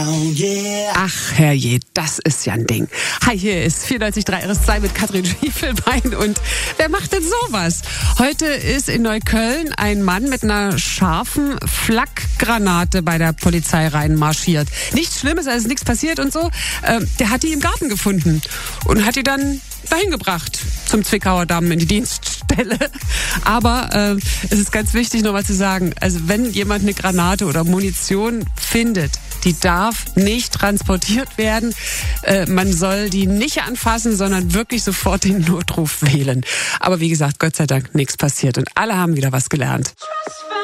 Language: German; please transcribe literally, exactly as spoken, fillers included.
Ach, herrje, das ist ja ein Ding. Hi, hier ist vierundneunzig Komma drei R S zwei mit Katrin Schiefelbein. Und wer macht denn sowas? Heute ist in Neukölln ein Mann mit einer scharfen Flakgranate bei der Polizei reinmarschiert. Nichts Schlimmes, also ist nichts passiert und so. Ähm, der hat die im Garten gefunden und hat die dann dahin gebracht zum Zwickauer Damm in die Dienststelle. Aber äh, es ist ganz wichtig, noch mal zu sagen, also wenn jemand eine Granate oder Munition findet, die darf nicht transportiert werden. Äh, man soll die nicht anfassen, sondern wirklich sofort den Notruf wählen. Aber wie gesagt, Gott sei Dank nichts passiert und alle haben wieder was gelernt.